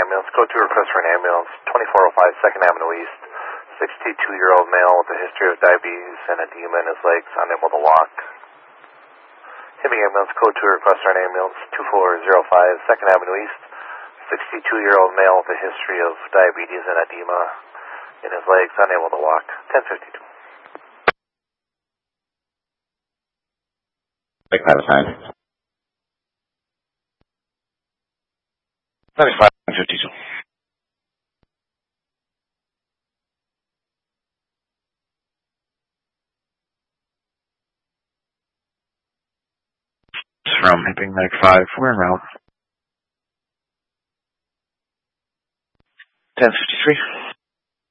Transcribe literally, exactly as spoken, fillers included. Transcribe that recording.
ambulance. Code two, request for an ambulance. twenty-four oh five second Avenue East. sixty-two-year-old male with a history of diabetes and edema in his legs, unable to walk. Hemi ambulance, code two, request for an ambulance. two four oh five second Avenue East. sixty-two-year-old male with a history of diabetes and edema in his legs, unable to walk. ten fifty-two. Big five assigned. ninety-five fifty-two. From Hipping Medic five, we're en route. ten fifty-three.